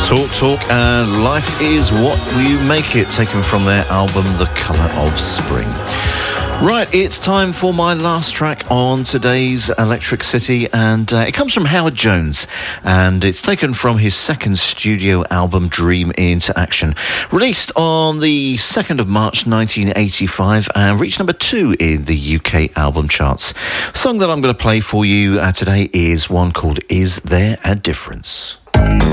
Talk, and Life Is What We Make It, taken from their album The Colour of Spring. Right, it's time for my last track on today's Electric City, and it comes from Howard Jones, and it's taken from his second studio album, Dream Into Action, released on the 2nd of March 1985 and reached number 2 in the UK album charts. The song that I'm going to play for you today is one called Is There a Difference?